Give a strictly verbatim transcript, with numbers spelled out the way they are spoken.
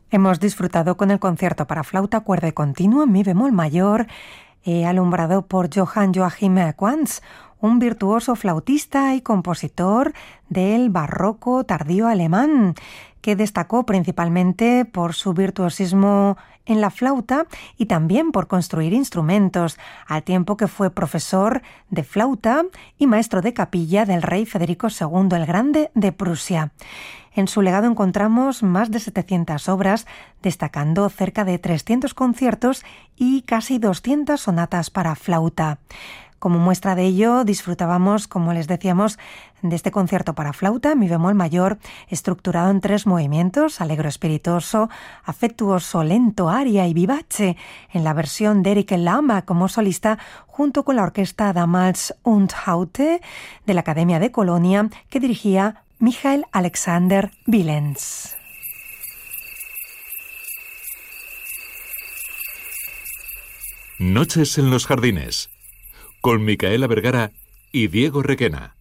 Hemos disfrutado con el concierto para flauta, cuerda y continuo en mi bemol mayor, eh, alumbrado por Johann Joachim Quantz, un virtuoso flautista y compositor del barroco tardío alemán, que destacó principalmente por su virtuosismo en la flauta y también por construir instrumentos, al tiempo que fue profesor de flauta y maestro de capilla del rey Federico segundo el Grande de Prusia. En su legado encontramos más de setecientas obras, destacando cerca de trescientos conciertos y casi doscientas sonatas para flauta. Como muestra de ello, disfrutábamos, como les decíamos, de este concierto para flauta, mi bemol mayor, estructurado en tres movimientos, alegro espirituoso, afectuoso, lento, aria y vivace, en la versión de Erik Lama como solista, junto con la orquesta Damals und Haute de la Academia de Colonia, que dirigía Michael Alexander Willens. Noches en los jardines, con Micaela Vergara y Diego Requena.